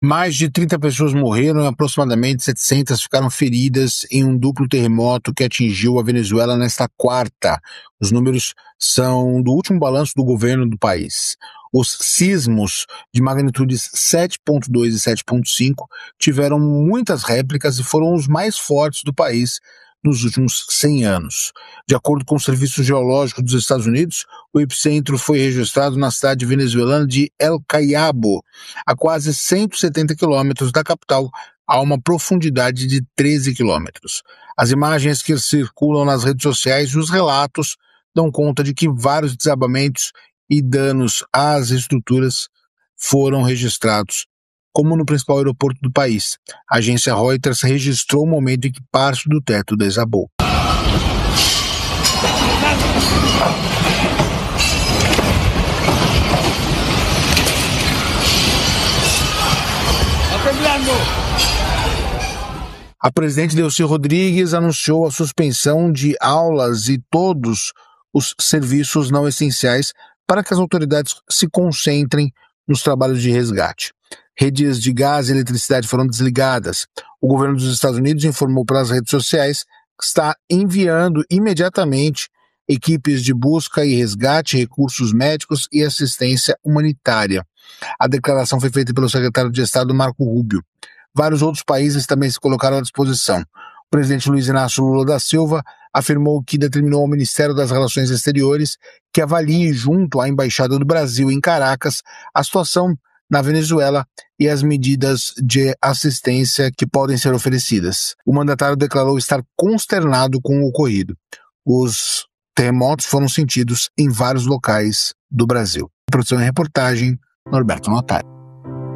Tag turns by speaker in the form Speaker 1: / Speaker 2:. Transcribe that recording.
Speaker 1: Mais de 30 pessoas morreram e aproximadamente 700 ficaram feridas em um duplo terremoto que atingiu a Venezuela nesta quarta. Os números são do último balanço do governo do país. Os sismos de magnitudes 7,2 e 7,5 tiveram muitas réplicas e foram os mais fortes do país nos últimos 100 anos. De acordo com o Serviço Geológico dos Estados Unidos, o epicentro foi registrado na cidade venezuelana de El Callao, a quase 170 quilômetros da capital, a uma profundidade de 13 quilômetros. As imagens que circulam nas redes sociais e os relatos dão conta de que vários desabamentos e danos às estruturas foram registrados, como no principal aeroporto do país. A agência Reuters registrou o momento em que parte do teto desabou. A presidente Delcy Rodrigues anunciou a suspensão de aulas e todos os serviços não essenciais para que as autoridades se concentrem nos trabalhos de resgate. Redes de gás e eletricidade foram desligadas. O governo dos Estados Unidos informou pelas redes sociais que está enviando imediatamente equipes de busca e resgate, recursos médicos e assistência humanitária. A declaração foi feita pelo secretário de Estado Marco Rubio. Vários outros países também se colocaram à disposição. O presidente Luiz Inácio Lula da Silva afirmou que determinou ao Ministério das Relações Exteriores que avalie junto à Embaixada do Brasil em Caracas a situação na Venezuela e as medidas de assistência que podem ser oferecidas. O mandatário declarou estar consternado com o ocorrido. Os terremotos foram sentidos em vários locais do Brasil. Produção e reportagem, Norberto Notari.